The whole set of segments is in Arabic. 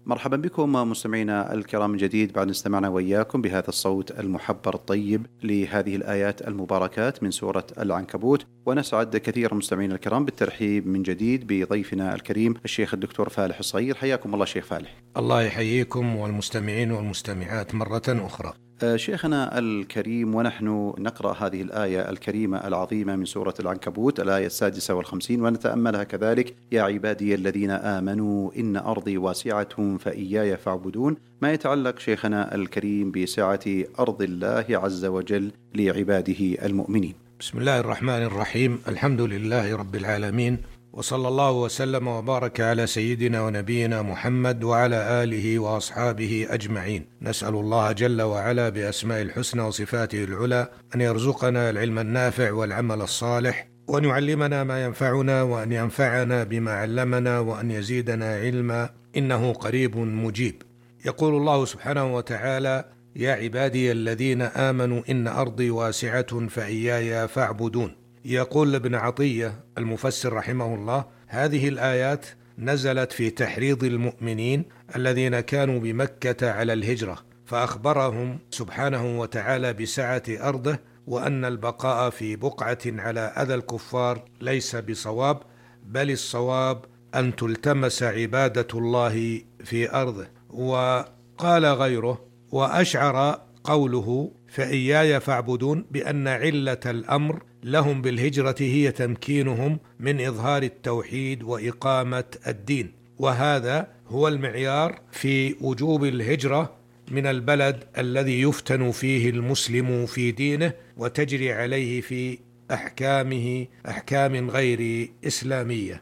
مرحبا بكم مستمعينا الكرام من جديد بعد استمعنا وإياكم بهذا الصوت المحبر الطيب لهذه الآيات المباركات من سورة العنكبوت، ونسعد كثير مستمعينا الكرام بالترحيب من جديد بضيفنا الكريم الشيخ الدكتور فالح الصغير. حياكم الله شيخ فالح. الله يحييكم والمستمعين والمستمعات مرة أخرى. شيخنا الكريم، ونحن نقرأ هذه الآية الكريمة العظيمة من سورة العنكبوت الآية 56 ونتأملها كذلك: يا عبادي الذين آمنوا إن أرضي واسعة فإياي فاعبدون، ما يتعلق شيخنا الكريم بسعة أرض الله عز وجل لعباده المؤمنين. بسم الله الرحمن الرحيم، الحمد لله رب العالمين، وصلى الله وسلم وبارك على سيدنا ونبينا محمد وعلى آله وأصحابه أجمعين. نسأل الله جل وعلا بأسماء الحسنى وصفاته العلى أن يرزقنا العلم النافع والعمل الصالح، وأن يعلمنا ما ينفعنا، وأن ينفعنا بما علمنا، وأن يزيدنا علما، إنه قريب مجيب. يقول الله سبحانه وتعالى: يا عبادي الذين آمنوا إن أرضي واسعة فإياي فاعبدون. يقول ابن عطية المفسر رحمه الله: هذه الآيات نزلت في تحريض المؤمنين الذين كانوا بمكة على الهجرة، فأخبرهم سبحانه وتعالى بسعة أرضه، وأن البقاء في بقعة على أذى الكفار ليس بصواب، بل الصواب أن تلتمس عبادة الله في أرضه. وقال غيره: وأشعر قوله فإياي فاعبدون بأن علة الأمر لهم بالهجرة هي تمكينهم من إظهار التوحيد وإقامة الدين، وهذا هو المعيار في وجوب الهجرة من البلد الذي يفتن فيه المسلم في دينه وتجري عليه في أحكامه أحكام غير إسلامية.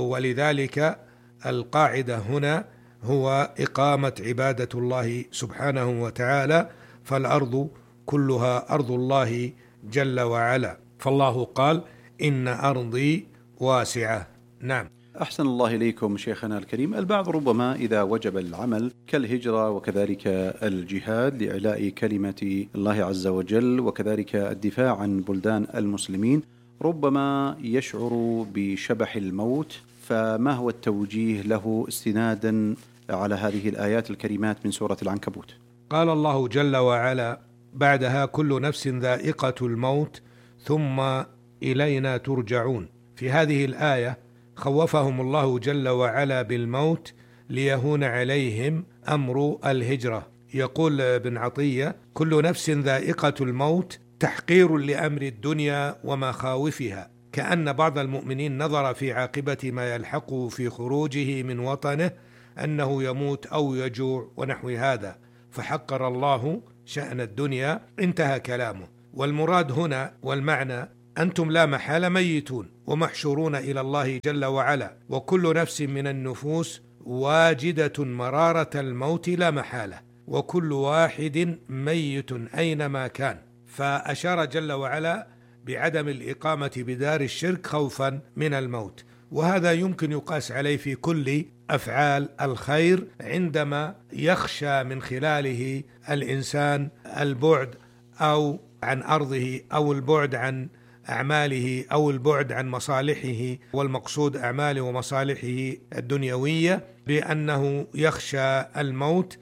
ولذلك القاعدة هنا هو إقامة عبادة الله سبحانه وتعالى، فالأرض كلها أرض الله جل وعلا، فالله قال: إن أرضي واسعة. نعم. أحسن الله إليكم شيخنا الكريم. البعض ربما إذا وجب العمل كالهجرة وكذلك الجهاد لإعلاء كلمة الله عز وجل وكذلك الدفاع عن بلدان المسلمين، ربما يشعر بشبح الموت، فما هو التوجيه له استنادا على هذه الآيات الكريمات من سورة العنكبوت؟ قال الله جل وعلا بعدها: كل نفس ذائقة الموت ثم إلينا ترجعون. في هذه الآية خوفهم الله جل وعلا بالموت ليهون عليهم أمر الهجرة. يقول ابن عطية: كل نفس ذائقة الموت تحقير لأمر الدنيا ومخاوفها، كأن بعض المؤمنين نظر في عاقبة ما يلحقه في خروجه من وطنه أنه يموت أو يجوع ونحو هذا، فحقر الله شأن الدنيا. انتهى كلامه. والمراد هنا والمعنى: أنتم لا محالة ميتون ومحشورون إلى الله جل وعلا، وكل نفس من النفوس واجدة مرارة الموت لا محالة، وكل واحد ميت أينما كان. فأشار جل وعلا بعدم الإقامة بدار الشرك خوفا من الموت، وهذا يمكن يقاس عليه في كل أفعال الخير، عندما يخشى من خلاله الإنسان البعد أو عن أرضه أو البعد عن أعماله أو البعد عن مصالحه، والمقصود أعماله ومصالحه الدنيوية، بأنه يخشى الموت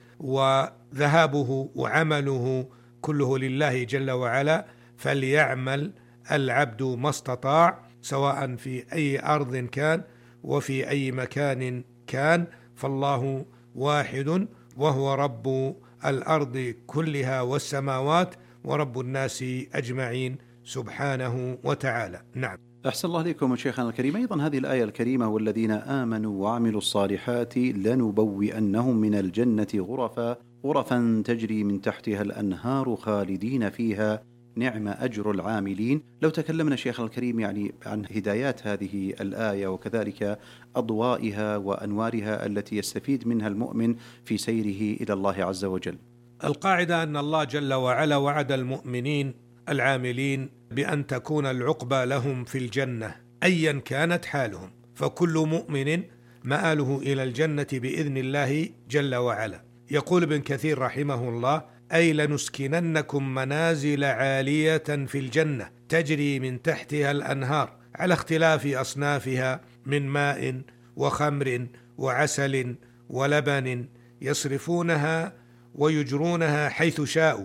وذهابه وعمله كله لله جل وعلا، فليعمل العبد ما استطاع سواء في أي أرض كان وفي أي مكان كان، فالله واحد وهو رب الأرض كلها والسماوات ورب الناس أجمعين سبحانه وتعالى. نعم. أحسن الله عليكم شيخنا الكريم. أيضا هذه الآية الكريمة: والذين آمنوا وعملوا الصالحات لنبوئنهم من الجنة غرفا تجري من تحتها الأنهار خالدين فيها نعم أجر العاملين. لو تكلمنا شيخنا الكريم يعني عن هدايات هذه الآية وكذلك أضوائها وأنوارها التي يستفيد منها المؤمن في سيره إلى الله عز وجل. القاعدة أن الله جل وعلا وعد المؤمنين العاملين بأن تكون العقبى لهم في الجنة أيا كانت حالهم، فكل مؤمن مآله إلى الجنة بإذن الله جل وعلا. يقول ابن كثير رحمه الله: أي لنسكننكم منازل عالية في الجنة تجري من تحتها الأنهار على اختلاف أصنافها من ماء وخمر وعسل ولبن يصرفونها ويجرونها حيث شاءوا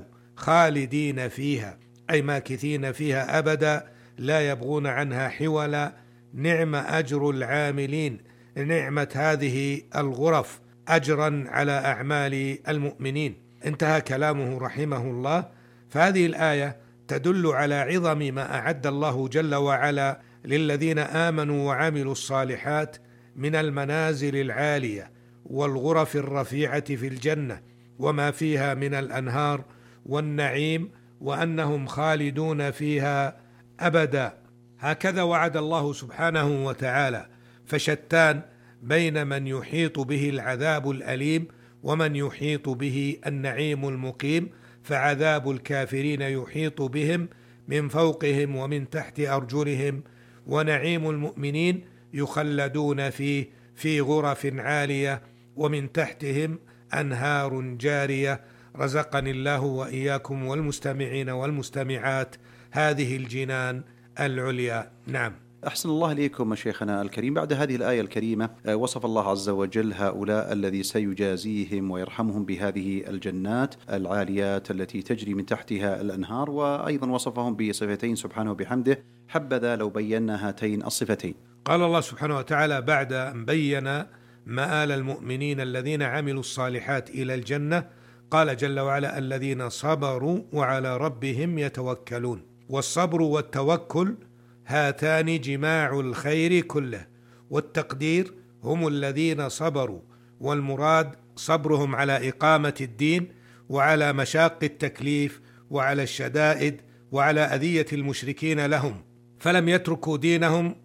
خالدين فيها، أي ماكثين فيها أبدا لا يبغون عنها حولا. نعم أجر العاملين، نعمة هذه الغرف أجرا على أعمال المؤمنين. انتهى كلامه رحمه الله. فهذه الآية تدل على عظم ما أعد الله جل وعلا للذين آمنوا وعملوا الصالحات من المنازل العالية والغرف الرفيعة في الجنة وما فيها من الأنهار والنعيم، وأنهم خالدون فيها أبدا. هكذا وعد الله سبحانه وتعالى، فشتان بين من يحيط به العذاب الأليم ومن يحيط به النعيم المقيم. فعذاب الكافرين يحيط بهم من فوقهم ومن تحت أرجلهم، ونعيم المؤمنين يخلدون فيه في غرف عالية ومن تحتهم أنهار جارية. رزقني الله وإياكم والمستمعين والمستمعات هذه الجنان العليا. نعم. أحسن الله إليكم شيخنا الكريم. بعد هذه الآية الكريمة وصف الله عز وجل هؤلاء الذي سيجازيهم ويرحمهم بهذه الجنات العاليات التي تجري من تحتها الأنهار، وأيضا وصفهم بصفتين سبحانه وبحمده. حبذا لو بينا هاتين الصفتين. قال الله سبحانه وتعالى بعد أن بين مآل المؤمنين الذين عملوا الصالحات إلى الجنة، قال جل وعلا: الذين صبروا وعلى ربهم يتوكلون. والصبر والتوكل هاتان جماع الخير كله، والتقدير هم الذين صبروا، والمراد صبرهم على إقامة الدين وعلى مشاق التكليف وعلى الشدائد وعلى أذية المشركين لهم، فلم يتركوا دينهم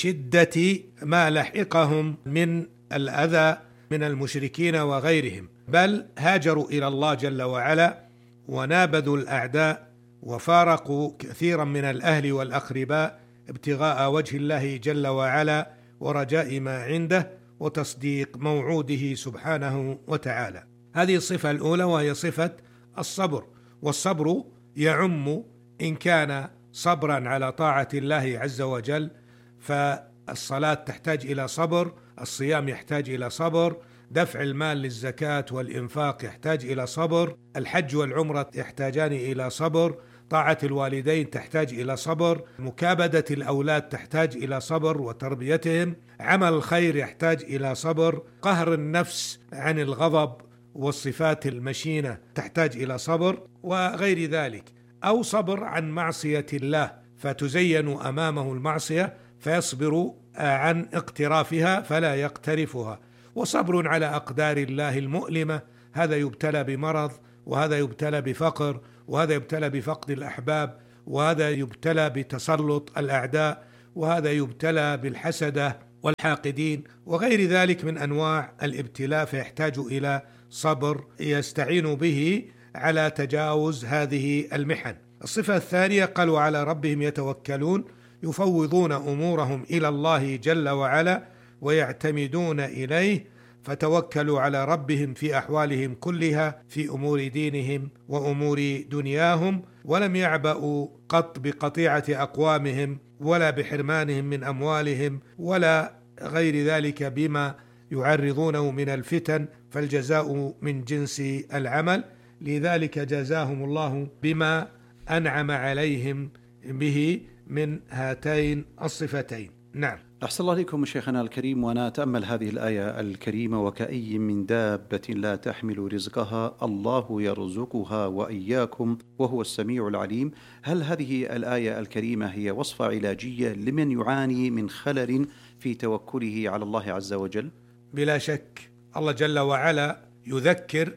لشدة ما لحقهم من الأذى من المشركين وغيرهم، بل هاجروا إلى الله جل وعلا ونابذوا الأعداء وفارقوا كثيرا من الأهل والأقرباء ابتغاء وجه الله جل وعلا ورجاء ما عنده وتصديق موعوده سبحانه وتعالى. هذه الصفة الأولى وهي صفة الصبر. والصبر يعم إن كان صبرا على طاعة الله عز وجل، فالصلاة تحتاج إلى صبر، الصيام يحتاج إلى صبر، دفع المال للزكاة والإنفاق يحتاج إلى صبر، الحج والعمرة يحتاجان إلى صبر، طاعة الوالدين تحتاج إلى صبر، مكابدة الأولاد تحتاج إلى صبر وتربيتهم، عمل الخير يحتاج إلى صبر، قهر النفس عن الغضب والصفات المشينة تحتاج إلى صبر وغير ذلك، أو صبر عن معصية الله فتزين أمامه المعصية فيصبر عن اقترافها فلا يقترفها، وصبر على أقدار الله المؤلمة، هذا يبتلى بمرض، وهذا يبتلى بفقر، وهذا يبتلى بفقد الأحباب، وهذا يبتلى بتسلط الأعداء، وهذا يبتلى بالحسدة والحاقدين وغير ذلك من أنواع الابتلاء، فيحتاج إلى صبر يستعين به على تجاوز هذه المحن. الصفة الثانية قالوا على ربهم يتوكلون، يفوضون أمورهم إلى الله جل وعلا ويعتمدون إليه، فتوكلوا على ربهم في أحوالهم كلها في أمور دينهم وأمور دنياهم، ولم يعبأوا قط بقطيعة أقوامهم ولا بحرمانهم من أموالهم ولا غير ذلك بما يعرضونه من الفتن، فالجزاء من جنس العمل، لذلك جزاهم الله بما أنعم عليهم به من هاتين الصفتين. نعم. أحسن الله عليكم شيخنا الكريم. وأنا أتأمل هذه الآية الكريمة: وكأي من دابة لا تحمل رزقها الله يرزقها وإياكم وهو السميع العليم. هل هذه الآية الكريمة هي وصفة علاجية لمن يعاني من خلل في توكله على الله عز وجل؟ بلا شك الله جل وعلا يذكر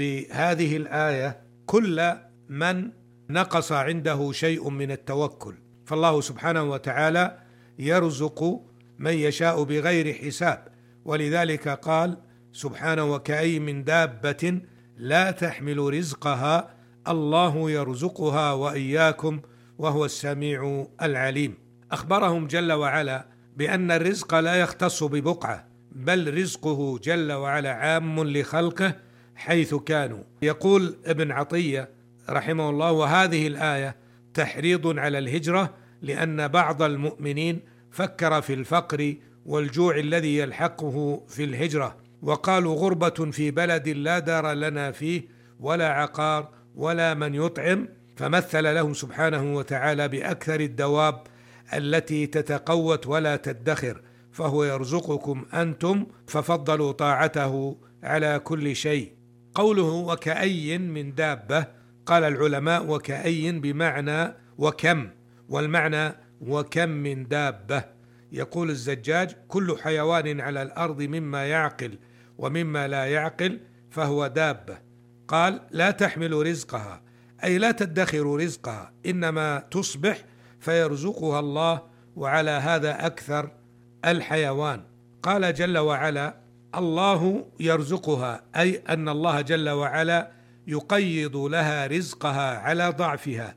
بهذه الآية كل من نقص عنده شيء من التوكل، فالله سبحانه وتعالى يرزق من يشاء بغير حساب، ولذلك قال سبحانه: وكأي من دابة لا تحمل رزقها الله يرزقها وإياكم وهو السميع العليم. أخبرهم جل وعلا بأن الرزق لا يختص ببقعة، بل رزقه جل وعلا عام لخلقه حيث كانوا. يقول ابن عطية رحمه الله: وهذه الآية تحريض على الهجرة، لأن بعض المؤمنين فكر في الفقر والجوع الذي يلحقه في الهجرة، وقالوا غربة في بلد لا دار لنا فيه ولا عقار ولا من يطعم، فمثل لهم سبحانه وتعالى بأكثر الدواب التي تتقوت ولا تدخر، فهو يرزقكم أنتم، ففضلوا طاعته على كل شيء. قوله وكأي من دابة، قال العلماء وكأي بمعنى وكم، والمعنى وكم من دابة. يقول الزجاج كل حيوان على الأرض مما يعقل ومما لا يعقل فهو دابة. قال لا تحمل رزقها، أي لا تدخر رزقها، إنما تصبح فيرزقها الله، وعلى هذا أكثر الحيوان. قال جل وعلا الله يرزقها، أي أن الله جل وعلا يقيض لها رزقها على ضعفها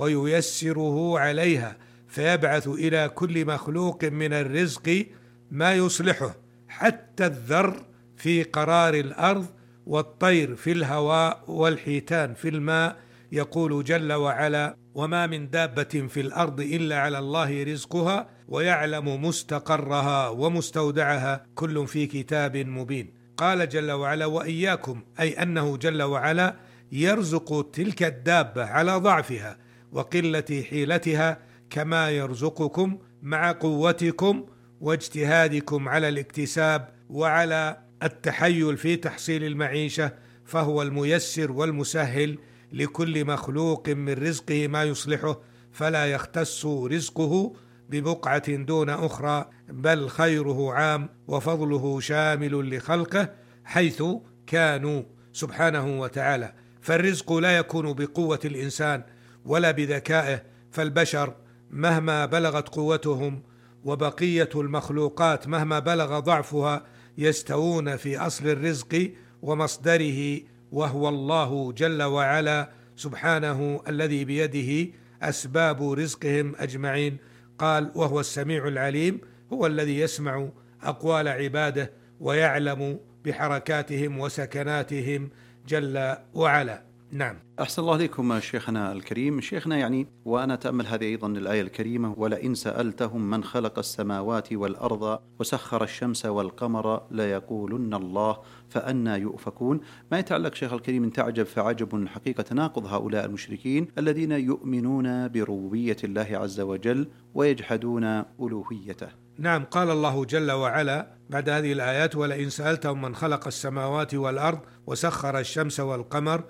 وييسره عليها، فيبعث إلى كل مخلوق من الرزق ما يصلحه، حتى الذر في قرار الأرض والطير في الهواء والحيتان في الماء. يقول جل وعلا وما من دابة في الأرض إلا على الله رزقها ويعلم مستقرها ومستودعها كل في كتاب مبين. قال جل وعلا وإياكم، أي أنه جل وعلا يرزق تلك الدابة على ضعفها وقلة حيلتها، كما يرزقكم مع قوتكم واجتهادكم على الاكتساب وعلى التحيل في تحصيل المعيشة، فهو الميسر والمسهل لكل مخلوق من رزقه ما يصلحه، فلا يختص رزقه ببقعة دون أخرى، بل خيره عام وفضله شامل لخلقه حيث كانوا سبحانه وتعالى. فالرزق لا يكون بقوة الإنسان ولا بذكائه، فالبشر مهما بلغت قوتهم وبقية المخلوقات مهما بلغ ضعفها يستوون في أصل الرزق ومصدره، وهو الله جل وعلا سبحانه الذي بيده أسباب رزقهم أجمعين. قال وهو السميع العليم، هو الذي يسمع أقوال عباده ويعلم بحركاتهم وسكناتهم جل وعلا. نعم. أحسن الله عليكم شيخنا الكريم. شيخنا يعني وأنا أتأمل هذه أيضا الآية الكريمة ولئن سألتهم من خلق السماوات والأرض وسخر الشمس والقمر ليقولن الله فأنى يؤفكون. ما يتعلق شيخ الكريم من تعجب فعجب حقيقة تناقض هؤلاء المشركين الذين يؤمنون بربوبية الله عز وجل ويجحدون ألوهيته. نعم. قال الله جل وعلا بعد هذه الآيات ولئن سألتهم من خلق السماوات والأرض وسخر الشمس والقمر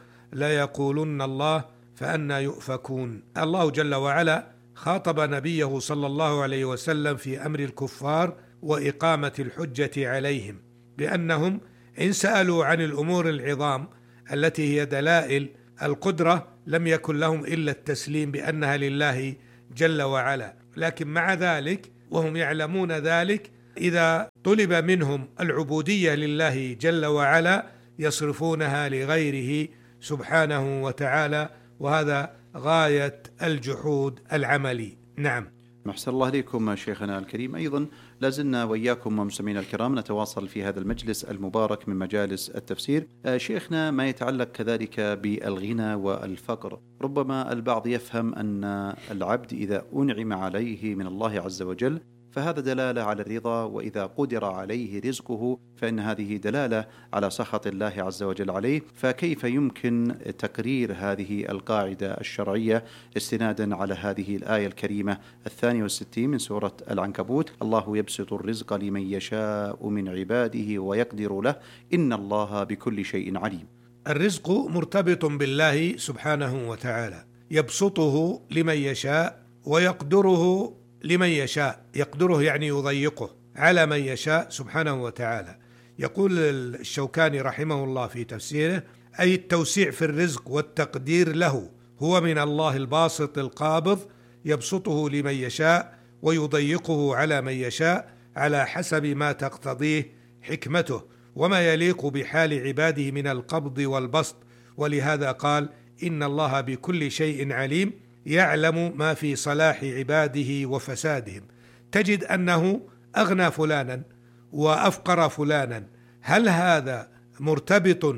ليقولن الله فأنى يؤفكون. الله جل وعلا خاطب نبيه صلى الله عليه وسلم في أمر الكفار وإقامة الحجة عليهم بأنهم إن سألوا عن الأمور العظام التي هي دلائل القدرة لم يكن لهم إلا التسليم بأنها لله جل وعلا، لكن مع ذلك وهم يعلمون ذلك إذا طلب منهم العبودية لله جل وعلا يصرفونها لغيره سبحانه وتعالى، وهذا غاية الجحود العملي. نعم. أحسن الله عليكم شيخنا الكريم. أيضا لازلنا وإياكم ومستمعينا الكرام نتواصل في هذا المجلس المبارك من مجالس التفسير. شيخنا ما يتعلق كذلك بالغنى والفقر، ربما البعض يفهم أن العبد إذا أنعم عليه من الله عز وجل فهذا دلالة على الرضا، وإذا قدر عليه رزقه فإن هذه دلالة على سخط الله عز وجل عليه. فكيف يمكن تقرير هذه القاعدة الشرعية استنادا على هذه الآية الكريمة 62 من سورة العنكبوت الله يبسط الرزق لمن يشاء من عباده ويقدر له إن الله بكل شيء عليم. الرزق مرتبط بالله سبحانه وتعالى، يبسطه لمن يشاء ويقدره لمن يشاء، يقدره يعني يضيقه على من يشاء سبحانه وتعالى. يقول الشوكاني رحمه الله في تفسيره أي التوسيع في الرزق والتقدير له هو من الله الباسط القابض، يبسطه لمن يشاء ويضيقه على من يشاء على حسب ما تقتضيه حكمته وما يليق بحال عباده من القبض والبسط. ولهذا قال إن الله بكل شيء عليم، يعلم ما في صلاح عباده وفسادهم. تجد أنه أغنى فلانا وأفقر فلانا، هل هذا مرتبط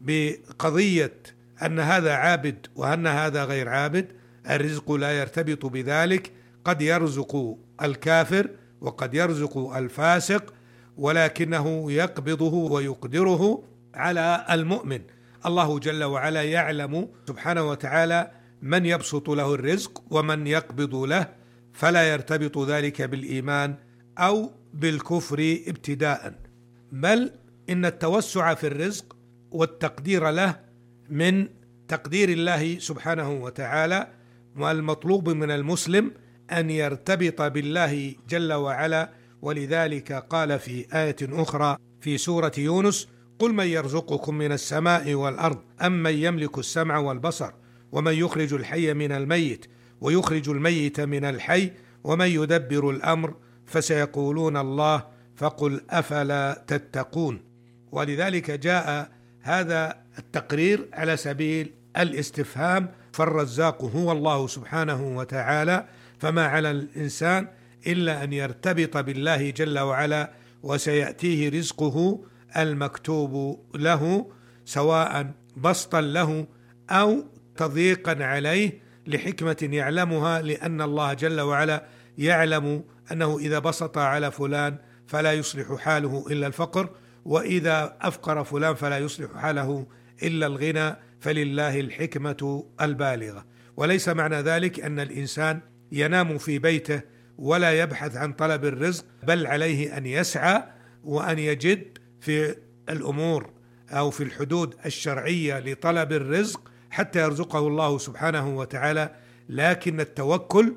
بقضية أن هذا عابد وأن هذا غير عابد؟ الرزق لا يرتبط بذلك، قد يرزق الكافر وقد يرزق الفاسق ولكنه يقبضه ويقدره على المؤمن. الله جل وعلا يعلم سبحانه وتعالى من يبسط له الرزق ومن يقبض له، فلا يرتبط ذلك بالإيمان أو بالكفر ابتداء، بل إن التوسع في الرزق والتقدير له من تقدير الله سبحانه وتعالى، والمطلوب من المسلم أن يرتبط بالله جل وعلا. ولذلك قال في آية أخرى في سورة يونس: قل من يرزقكم من السماء والأرض أم من يملك السمع والبصر ومن يخرج الحي من الميت ويخرج الميت من الحي ومن يدبر الأمر فسيقولون الله فقل أفلا تتقون. ولذلك جاء هذا التقرير على سبيل الاستفهام، فالرزاق هو الله سبحانه وتعالى، فما على الإنسان إلا أن يرتبط بالله جل وعلا، وسيأتيه رزقه المكتوب له، سواء بسطا له أو تضييقا عليه لحكمة يعلمها، لأن الله جل وعلا يعلم أنه إذا بسط على فلان فلا يصلح حاله إلا الفقر، وإذا أفقر فلان فلا يصلح حاله إلا الغنى، فلله الحكمة البالغة. وليس معنى ذلك أن الإنسان ينام في بيته ولا يبحث عن طلب الرزق، بل عليه أن يسعى وأن يجد في الأمور أو في الحدود الشرعية لطلب الرزق حتى يرزقه الله سبحانه وتعالى. لكن التوكل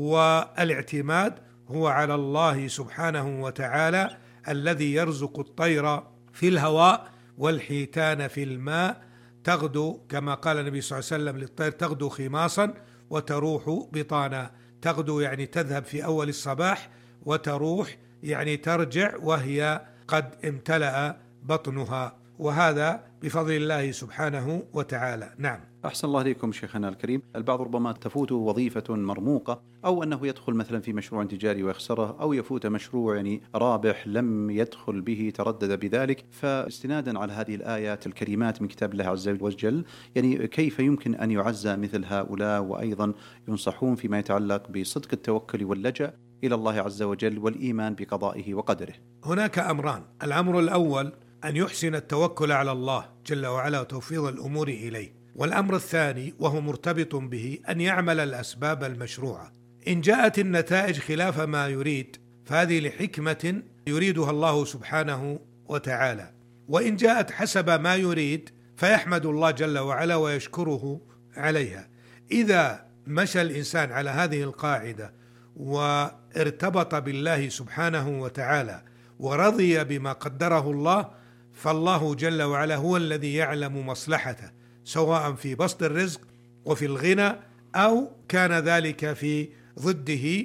والاعتماد هو على الله سبحانه وتعالى الذي يرزق الطير في الهواء والحيتان في الماء، تغدو كما قال النبي صلى الله عليه وسلم للطير: تغدو خماصا وتروح بطانا. تغدو يعني تذهب في أول الصباح، وتروح يعني ترجع وهي قد امتلأ بطنها، وهذا بفضل الله سبحانه وتعالى. نعم. أحسن الله إليكم شيخنا الكريم. البعض ربما تفوته وظيفة مرموقة، أو أنه يدخل مثلا في مشروع تجاري ويخسره، أو يفوت مشروع يعني رابح لم يدخل به، تردد بذلك. فاستنادا على هذه الآيات الكريمات من كتاب الله عز وجل، يعني كيف يمكن أن يعزى مثل هؤلاء، وأيضا ينصحون فيما يتعلق بصدق التوكل واللجأ إلى الله عز وجل والإيمان بقضائه وقدره؟ هناك أمران: الأمر الأول أن يحسن التوكل على الله جل وعلا وتوفيض الأمور إليه، والأمر الثاني وهو مرتبط به أن يعمل الأسباب المشروعة. إن جاءت النتائج خلاف ما يريد فهذه لحكمة يريدها الله سبحانه وتعالى، وإن جاءت حسب ما يريد فيحمد الله جل وعلا ويشكره عليها. إذا مشى الإنسان على هذه القاعدة وارتبط بالله سبحانه وتعالى ورضي بما قدره الله، فالله جل وعلا هو الذي يعلم مصلحته، سواء في بسط الرزق وفي الغنى أو كان ذلك في ضده،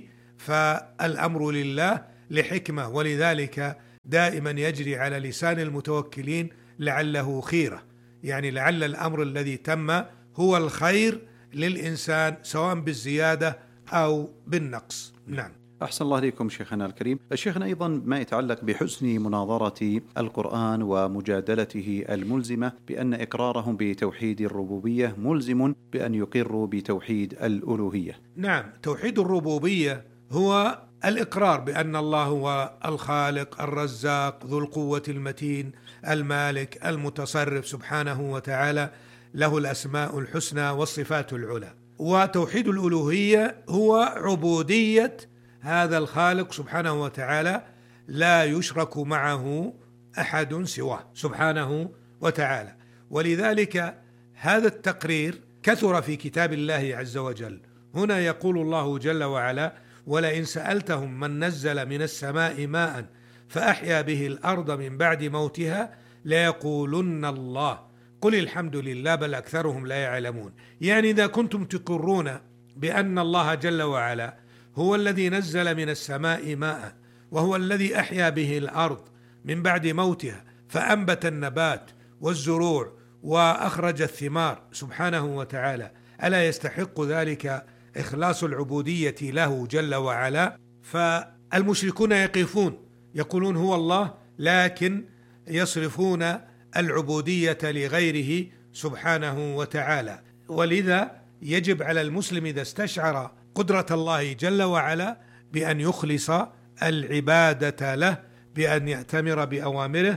فالأمر لله لحكمة. ولذلك دائما يجري على لسان المتوكلين لعله خيرة، يعني لعل الأمر الذي تم هو الخير للإنسان سواء بالزيادة أو بالنقص. نعم. أحسن الله إليكم شيخنا الكريم. شيخنا أيضا ما يتعلق بحسن مناظرة القرآن ومجادلته الملزمة بأن إقرارهم بتوحيد الربوبية ملزم بأن يقروا بتوحيد الألوهية. نعم، توحيد الربوبية هو الإقرار بأن الله هو الخالق الرزاق ذو القوة المتين المالك المتصرف سبحانه وتعالى، له الأسماء الحسنى والصفات العلى. وتوحيد الألوهية هو عبودية هذا الخالق سبحانه وتعالى، لا يشرك معه أحد سواه سبحانه وتعالى. ولذلك هذا التقرير كثر في كتاب الله عز وجل. هنا يقول الله جل وعلا: ولئن سألتهم من نزل من السماء ماء فأحيا به الأرض من بعد موتها ليقولن الله قل الحمد لله بل أكثرهم لا يعلمون. يعني إذا كنتم تقرون بأن الله جل وعلا هو الذي نزل من السماء ماء، وهو الذي أحيا به الأرض من بعد موتها فأنبت النبات والزروع وأخرج الثمار سبحانه وتعالى، ألا يستحق ذلك إخلاص العبودية له جل وعلا؟ فالمشركون يقفون يقولون هو الله، لكن يصرفون العبودية لغيره سبحانه وتعالى. ولذا يجب على المسلم إذا استشعر قدرة الله جل وعلا بأن يخلص العبادة له بأن يأتمر بأوامره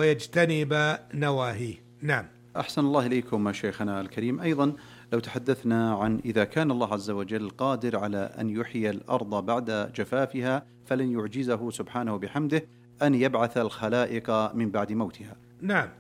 ويجتنب نواهيه. نعم. أحسن الله إليكم شيخنا الكريم. أيضا لو تحدثنا عن إذا كان الله عز وجل قادر على أن يحيي الأرض بعد جفافها فلن يعجزه سبحانه بحمده أن يبعث الخلائق من بعد موتها. نعم،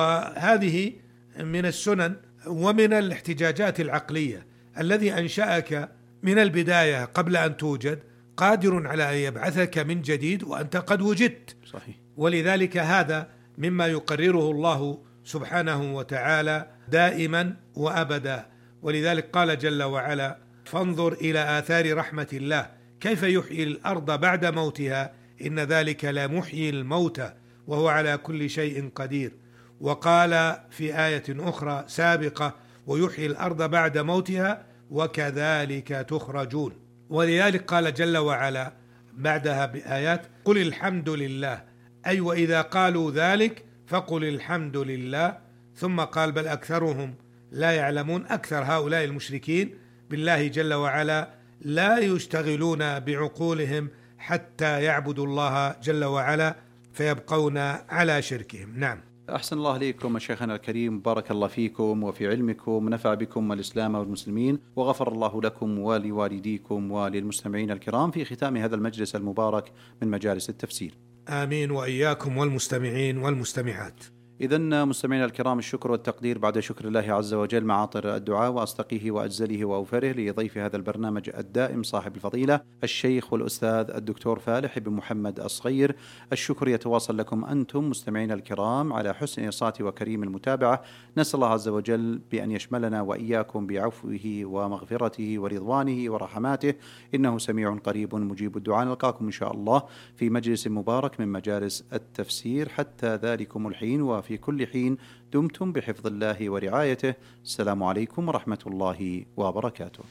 وهذه من السنن ومن الاحتجاجات العقلية. الذي أنشأك من البداية قبل أن توجد قادر على أن يبعثك من جديد وأنت قد وجدت. صحيح. ولذلك هذا مما يقرره الله سبحانه وتعالى دائما وأبدا. ولذلك قال جل وعلا: فانظر إلى آثار رحمة الله كيف يحيي الأرض بعد موتها إن ذلك لمحيي الموتى وهو على كل شيء قدير. وقال في آية أخرى سابقة: ويحيي الأرض بعد موتها وكذلك تخرجون. ولذلك قال جل وعلا بعدها بآيات: قل الحمد لله، أي وإذا قالوا ذلك فقل الحمد لله. ثم قال: بل أكثرهم لا يعلمون. أكثر هؤلاء المشركين بالله جل وعلا لا يشتغلون بعقولهم حتى يعبدوا الله جل وعلا فيبقون على شركهم. نعم. أحسن الله إليكم شيخنا الكريم، بارك الله فيكم وفي علمكم، نفع بكم الإسلام والمسلمين، وغفر الله لكم ولوالديكم وللمستمعين الكرام في ختام هذا المجلس المبارك من مجالس التفسير. آمين وإياكم والمستمعين والمستمعات. إذن مستمعينا الكرام، الشكر والتقدير بعد شكر الله عز وجل معاطر الدعاء وأصدقه وأجزله وأوفره لضيف هذا البرنامج الدائم صاحب الفضيلة الشيخ والأستاذ الدكتور فالح بن محمد الصغير. الشكر يتواصل لكم أنتم مستمعينا الكرام على حسن إنصات وكريم المتابعة. نسأل الله عز وجل بأن يشملنا وإياكم بعفوه ومغفرته ورضوانه ورحماته، إنه سميع قريب مجيب الدعاء. نلقاكم إن شاء الله في مجلس مبارك من مجالس التفسير. حتى ذلكم الحين وفي كل حين دمتم بحفظ الله ورعايته. السلام عليكم ورحمة الله وبركاته.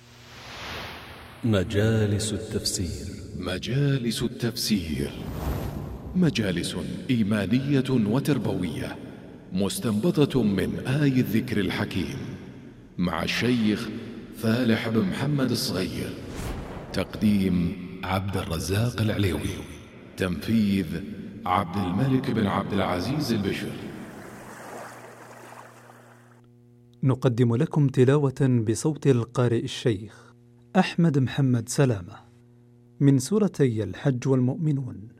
مجالس التفسير. مجالس التفسير مجالس إيمانية وتربوية مستنبطة من آي الذكر الحكيم مع الشيخ فالح بن محمد الصغير. تقديم عبد الرزاق العليوي. تنفيذ عبد الملك بن عبد العزيز البشر. نقدم لكم تلاوة بصوت القارئ الشيخ أحمد محمد سلامة من سورتي الحج والمؤمنون.